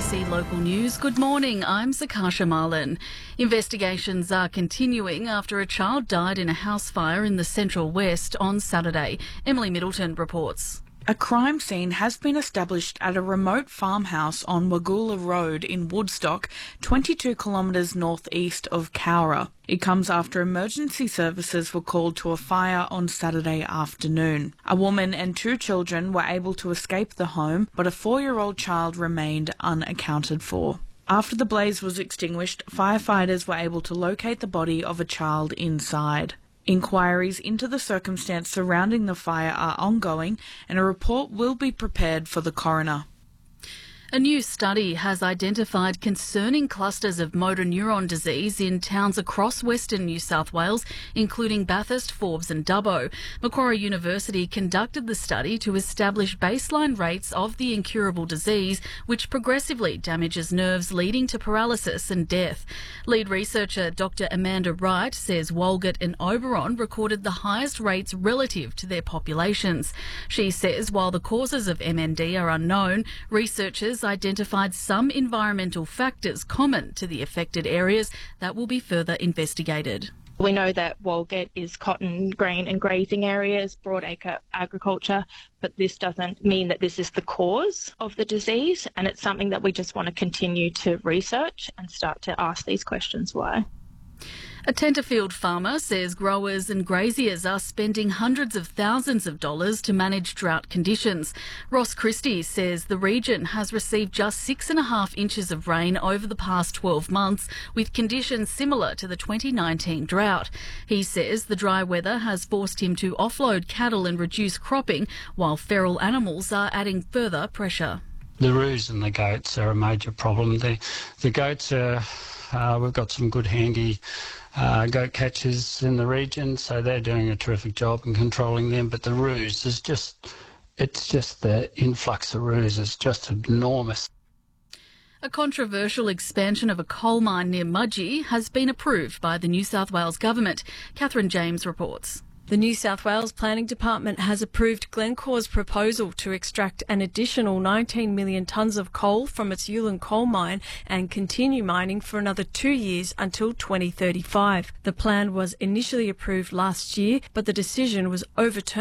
ABC Local News. Good morning, I'm Zakasha Marlin. Investigations are continuing after a child died in a house fire in the Central West on Saturday. Emily Middleton reports. A crime scene has been established at a remote farmhouse on Wagula Road in Woodstock, 22 kilometres northeast of Cowra. It comes after emergency services were called to a fire on Saturday afternoon. A woman and 2 children were able to escape the home, but a 4-year-old child remained unaccounted for. After the blaze was extinguished, firefighters were able to locate the body of a child inside. Inquiries into the circumstance surrounding the fire are ongoing and a report will be prepared for the coroner. A new study has identified concerning clusters of motor neuron disease in towns across Western New South Wales, including Bathurst, Forbes and Dubbo. Macquarie University conducted the study to establish baseline rates of the incurable disease, which progressively damages nerves, leading to paralysis and death. Lead researcher Dr. Amanda Wright says Walgett and Oberon recorded the highest rates relative to their populations. She says while the causes of MND are unknown, researchers identified some environmental factors common to the affected areas that will be further investigated. We know that Walgett is cotton, grain and grazing areas, broadacre agriculture, but this doesn't mean that this is the cause of the disease, and it's something that we just want to continue to research and start to ask these questions why. A Tenterfield farmer says growers and graziers are spending hundreds of thousands of dollars to manage drought conditions. Ross Christie says the region has received just 6.5 inches of rain over the past 12 months, with conditions similar to the 2019 drought. He says the dry weather has forced him to offload cattle and reduce cropping, while feral animals are adding further pressure. The roos and the goats are a major problem. The goats are... we've got some good handy goat catchers in the region, so they're doing a terrific job in controlling them. But the roos is it's just the influx of roos is just enormous. A controversial expansion of a coal mine near Mudgee has been approved by the New South Wales Government. Catherine James reports. The New South Wales Planning Department has approved Glencore's proposal to extract an additional 19 million tonnes of coal from its Yulin coal mine and continue mining for another 2 years until 2035. The plan was initially approved last year, but the decision was overturned